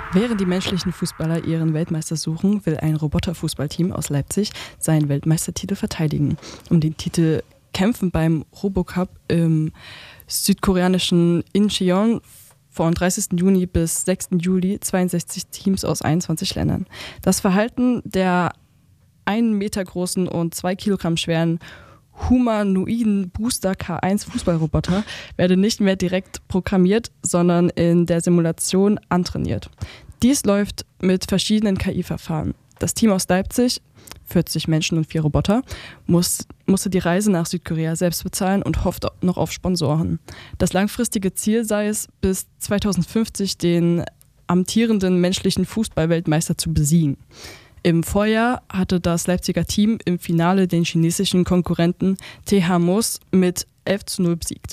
Während die menschlichen Fußballer ihren Weltmeister suchen, will ein Roboterfußballteam aus Leipzig seinen Weltmeistertitel verteidigen. Um den Titel kämpfen beim Robocup im südkoreanischen Incheon von 30. Juni bis 6. Juli 62 Teams aus 21 Ländern. Das Verhalten der 1 Meter großen und 2 Kilogramm schweren humanoiden Booster K1 Fußballroboter werde nicht mehr direkt programmiert, sondern in der Simulation antrainiert. Dies läuft mit verschiedenen KI-Verfahren. Das Team aus Leipzig, 40 Menschen und 4 Roboter, musste die Reise nach Südkorea selbst bezahlen und hofft noch auf Sponsoren. Das langfristige Ziel sei es, bis 2050 den amtierenden menschlichen Fußballweltmeister zu besiegen. Im Vorjahr hatte das Leipziger Team im Finale den chinesischen Konkurrenten TH Moos mit 11:0 besiegt.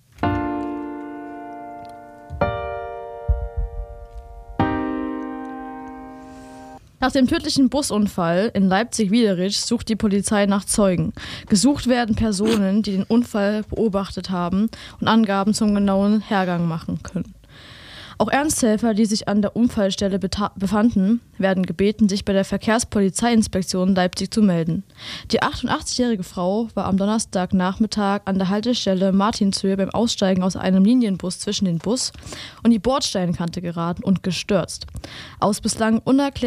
Nach dem tödlichen Busunfall in Leipzig-Wiederitzsch sucht die Polizei nach Zeugen. Gesucht werden Personen, die den Unfall beobachtet haben und Angaben zum genauen Hergang machen können. Auch Ernsthelfer, die sich an der Unfallstelle befanden, werden gebeten, sich bei der Verkehrspolizeiinspektion Leipzig zu melden. Die 88-jährige Frau war am Donnerstagnachmittag an der Haltestelle Martinshöhe beim Aussteigen aus einem Linienbus zwischen den Bus und die Bordsteinkante geraten und gestürzt. Aus bislang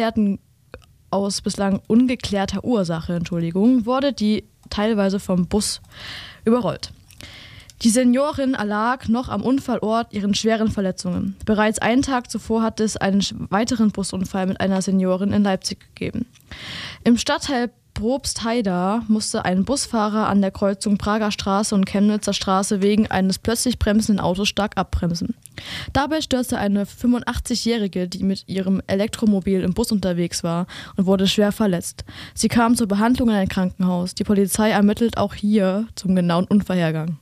ungeklärter Ursache, wurde die teilweise vom Bus überrollt. Die Seniorin erlag noch am Unfallort ihren schweren Verletzungen. Bereits einen Tag zuvor hatte es einen weiteren Busunfall mit einer Seniorin in Leipzig gegeben. Im Stadtteil Probstheida musste ein Busfahrer an der Kreuzung Prager Straße und Chemnitzer Straße wegen eines plötzlich bremsenden Autos stark abbremsen. Dabei stürzte eine 85-Jährige, die mit ihrem Elektromobil im Bus unterwegs war, und wurde schwer verletzt. Sie kam zur Behandlung in ein Krankenhaus. Die Polizei ermittelt auch hier zum genauen Unfallhergang.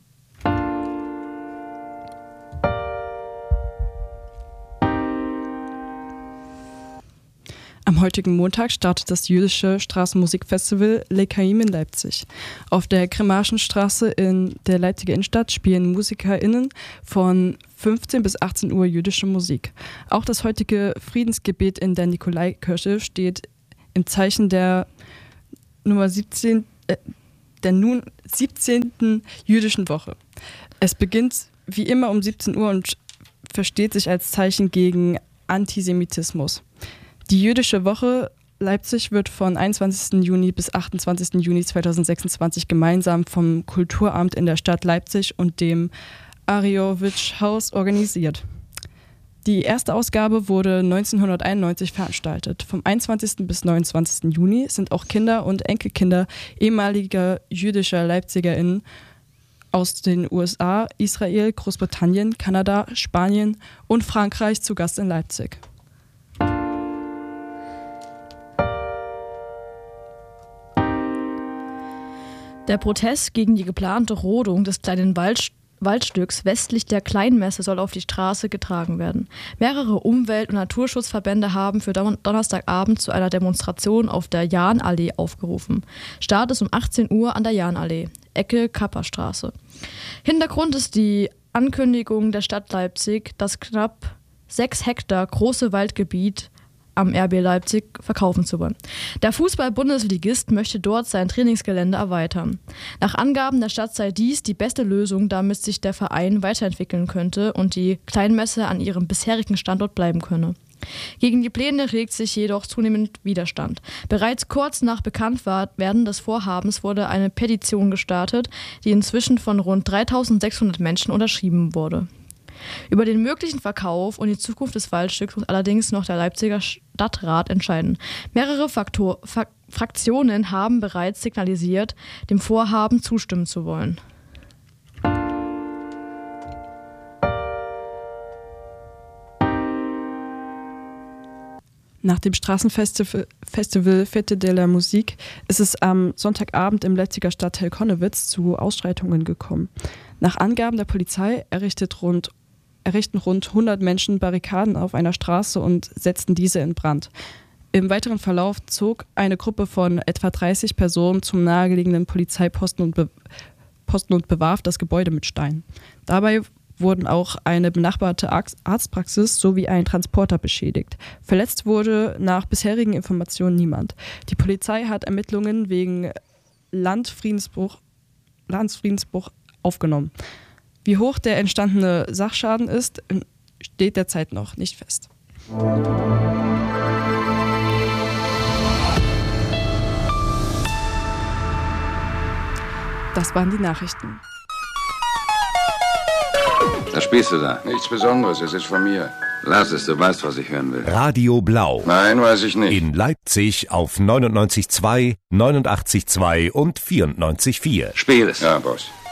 Am heutigen Montag startet das jüdische Straßenmusikfestival Lekaim in Leipzig. Auf der Kremaschenstraße in der Leipziger Innenstadt spielen MusikerInnen von 15 bis 18 Uhr jüdische Musik. Auch das heutige Friedensgebet in der Nikolaikirche steht im Zeichen der nun 17. jüdischen Woche. Es beginnt wie immer um 17 Uhr und versteht sich als Zeichen gegen Antisemitismus. Die Jüdische Woche Leipzig wird von 21. Juni bis 28. Juni 2026 gemeinsam vom Kulturamt in der Stadt Leipzig und dem Arjowitsch-Haus organisiert. Die erste Ausgabe wurde 1991 veranstaltet. Vom 21. bis 29. Juni sind auch Kinder und Enkelkinder ehemaliger jüdischer LeipzigerInnen aus den USA, Israel, Großbritannien, Kanada, Spanien und Frankreich zu Gast in Leipzig. Der Protest gegen die geplante Rodung des kleinen Waldstücks westlich der Kleinmesse soll auf die Straße getragen werden. Mehrere Umwelt- und Naturschutzverbände haben für Donnerstagabend zu einer Demonstration auf der Jahnallee aufgerufen. Start ist um 18 Uhr an der Jahnallee, Ecke Kapperstraße. Hintergrund ist die Ankündigung der Stadt Leipzig, das knapp 6 Hektar große Waldgebiet am RB Leipzig verkaufen zu wollen. Der Fußball-Bundesligist möchte dort sein Trainingsgelände erweitern. Nach Angaben der Stadt sei dies die beste Lösung, damit sich der Verein weiterentwickeln könnte und die Kleinmesse an ihrem bisherigen Standort bleiben könne. Gegen die Pläne regt sich jedoch zunehmend Widerstand. Bereits kurz nach Bekanntwerden des Vorhabens wurde eine Petition gestartet, die inzwischen von rund 3.600 Menschen unterschrieben wurde. Über den möglichen Verkauf und die Zukunft des Waldstücks muss allerdings noch der Leipziger Stadtrat entscheiden. Mehrere Fraktionen haben bereits signalisiert, dem Vorhaben zustimmen zu wollen. Nach dem Straßenfestival Fête de la Musique ist es am Sonntagabend im Leipziger Stadtteil Connewitz zu Ausschreitungen gekommen. Nach Angaben der Polizei errichten rund 100 Menschen Barrikaden auf einer Straße und setzten diese in Brand. Im weiteren Verlauf zog eine Gruppe von etwa 30 Personen zum nahegelegenen Polizeiposten und bewarf das Gebäude mit Steinen. Dabei wurden auch eine benachbarte Arztpraxis sowie ein Transporter beschädigt. Verletzt wurde nach bisherigen Informationen niemand. Die Polizei hat Ermittlungen wegen Landfriedensbruch aufgenommen. Wie hoch der entstandene Sachschaden ist, steht derzeit noch nicht fest. Das waren die Nachrichten. Was spielst du da? Nichts Besonderes, es ist von mir. Lass es, du weißt, was ich hören will. Radio Blau. Nein, weiß ich nicht. In Leipzig auf 99,2, 89,2 und 94,4. Spiel es. Ja, Boss.